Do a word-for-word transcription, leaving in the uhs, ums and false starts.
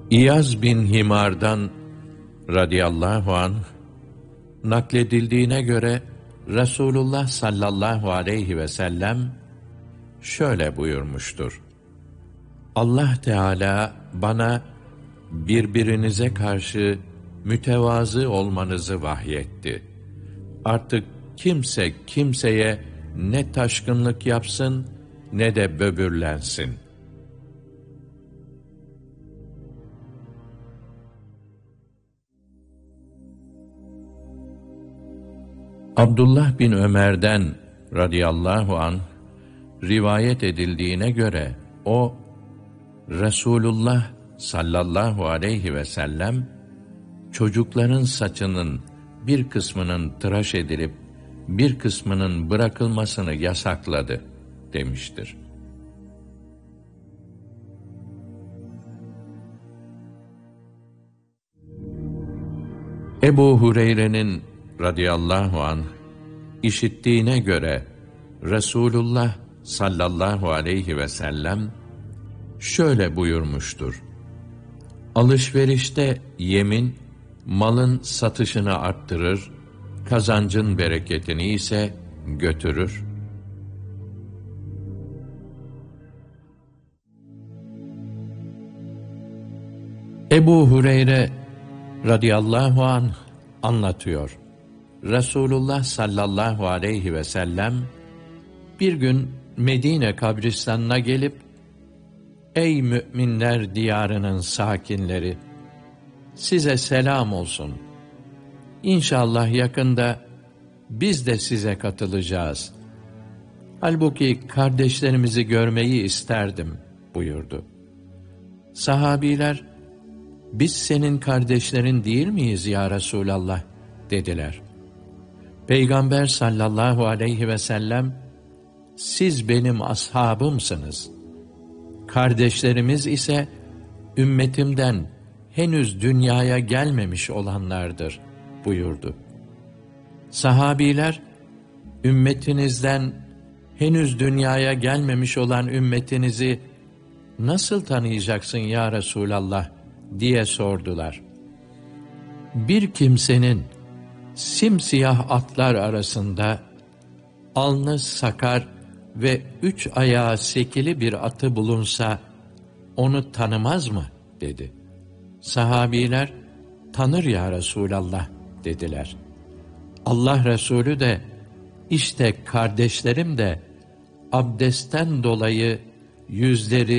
İyaz bin Himar'dan radıyallahu anh nakledildiğine göre Resulullah sallallahu aleyhi ve sellem şöyle buyurmuştur: Allah Teala bana birbirinize karşı mütevazı olmanızı vahyetti. Artık kimse kimseye ne taşkınlık yapsın ne de böbürlensin. Abdullah bin Ömer'den radıyallahu anh rivayet edildiğine göre o, Resulullah sallallahu aleyhi ve sellem çocukların saçının bir kısmının tıraş edilip bir kısmının bırakılmasını yasakladı demiştir. Ebu Hureyre'nin radıyallahu anh işittiğine göre Resulullah sallallahu aleyhi ve sellem şöyle buyurmuştur: Alışverişte yemin malın satışını arttırır, kazancın bereketini ise götürür. Ebu Hureyre radıyallahu anh anlatıyor. Resulullah sallallahu aleyhi ve sellem bir gün Medine kabristanına gelip, ey müminler diyarının sakinleri, size selam olsun. İnşallah yakında biz de size katılacağız. Halbuki kardeşlerimizi görmeyi isterdim buyurdu. Sahabiler, biz senin kardeşlerin değil miyiz ya Resulallah dediler. Peygamber sallallahu aleyhi ve sellem, siz benim ashabımsınız. Kardeşlerimiz ise ümmetimden henüz dünyaya gelmemiş olanlardır buyurdu. Sahabiler, ümmetinizden henüz dünyaya gelmemiş olan ümmetinizi nasıl tanıyacaksın ya Resulallah diye sordular. Bir kimsenin simsiyah atlar arasında alnı sakar ve üç ayağı sekili bir atı bulunsa onu tanımaz mı dedi. Sahabiler, tanır ya Resulallah dediler. Allah Resulü de, işte kardeşlerim de abdestten dolayı yüzleri